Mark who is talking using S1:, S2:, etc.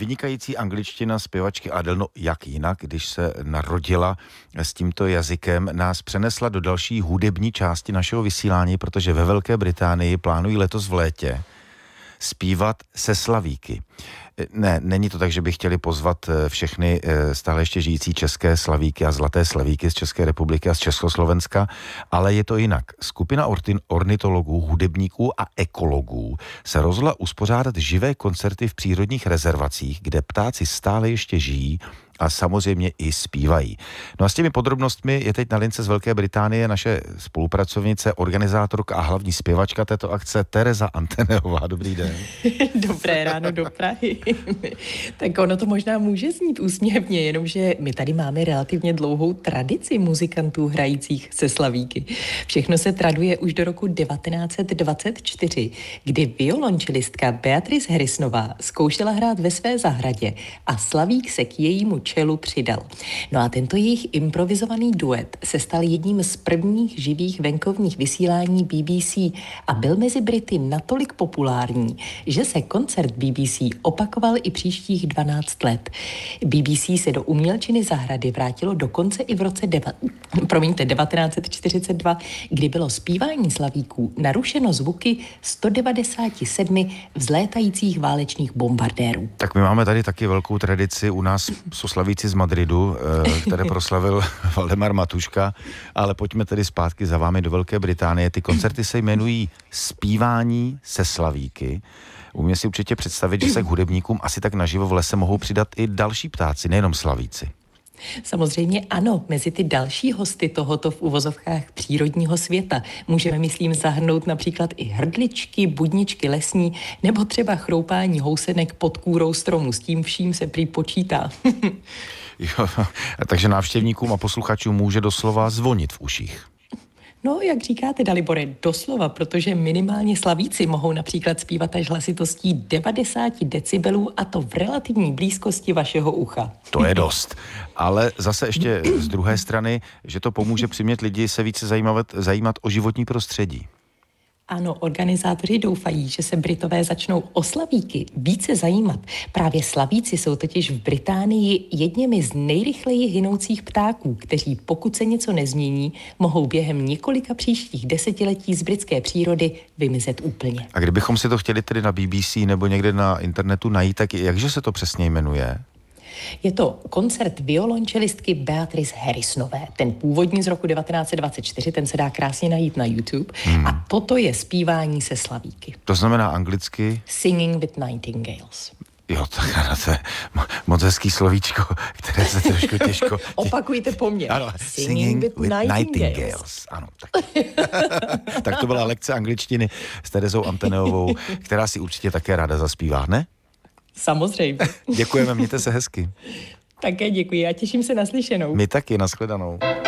S1: Vynikající angličtina zpěvačky Adele, no jak jinak, když se narodila s tímto jazykem, nás přenesla do další hudební části našeho vysílání, protože ve Velké Británii plánují letos v létě zpívat se slavíky. Ne, není to tak, že by chtěli pozvat všechny stále ještě žijící české slavíky a zlaté slavíky z České republiky a z Československa, ale je to jinak. Skupina ornitologů, hudebníků a ekologů se rozhodla uspořádat živé koncerty v přírodních rezervacích, kde ptáci stále ještě žijí a samozřejmě i zpívají. No a s těmi podrobnostmi je teď na lince z Velké Británie naše spolupracovnice, organizátorka a hlavní zpěvačka této akce Tereza Anteneová. Dobrý den.
S2: Dobré ráno do Prahy. Tak ono to možná může znít úsměvně, jenomže my tady máme relativně dlouhou tradici muzikantů hrajících se slavíky. Všechno se traduje už do roku 1924, kdy violončelistka Beatrice Harrisonová zkoušela hrát ve své zahradě a slavík se k jejímu čelu přidal. No a tento jejich improvizovaný duet se stal jedním z prvních živých venkovních vysílání BBC a byl mezi Brity natolik populární, že se koncert BBC opakoval i příštích 12 let. BBC se do umělčiny zahrady vrátilo dokonce i v roce 1942, kdy bylo zpívání slavíků narušeno zvuky 197 vzlétajících válečných bombardérů.
S1: Tak my máme tady taky velkou tradici, u nás jsou slavíci z Madridu, které proslavil Valdemar Matuška, ale pojďme tedy zpátky za vámi do Velké Británie. Ty koncerty se jmenují Zpívání se slavíky. Umím si určitě představit, že se k hudebníkům asi tak naživo v lese mohou přidat i další ptáci, nejenom slavíci.
S2: Samozřejmě ano, mezi ty další hosty tohoto v uvozovkách přírodního světa můžeme, myslím, zahrnout například i hrdličky, budničky lesní nebo třeba chroupání housenek pod kůrou stromu. S tím vším se prý počítá.
S1: Jo, takže návštěvníkům a posluchačům může doslova zvonit v uších.
S2: No, jak říkáte, Dalibore, doslova, protože minimálně slavíci mohou například zpívat až hlasitostí 90 decibelů a to v relativní blízkosti vašeho ucha.
S1: To je dost. Ale zase ještě z druhé strany, že to pomůže přimět lidi se více zajímat o životní prostředí.
S2: Ano, organizátoři doufají, že se Britové začnou o slavíky více zajímat. Právě slavíci jsou totiž v Británii jedněmi z nejrychleji hynoucích ptáků, kteří, pokud se něco nezmění, mohou během několika příštích desetiletí z britské přírody vymizet úplně.
S1: A kdybychom si to chtěli tedy na BBC nebo někde na internetu najít, tak jakže se to přesně jmenuje?
S2: Je to koncert violončelistky Beatrice Harrisonové. Ten původní z roku 1924, ten se dá krásně najít na YouTube. A toto je zpívání se slavíky.
S1: To znamená anglicky?
S2: Singing with Nightingales.
S1: Jo, tak to je moc hezký slovíčko, které se trošku těžko...
S2: Opakujte po mně.
S1: Ano, Singing with Nightingales. Ano, tak. Tak to byla lekce angličtiny s Terezou Anteneovou, která si určitě také ráda zaspívá, ne?
S2: Samozřejmě.
S1: Děkujeme, mějte se hezky.
S2: Také děkuji a těším se na slyšenou.
S1: My taky, nashledanou.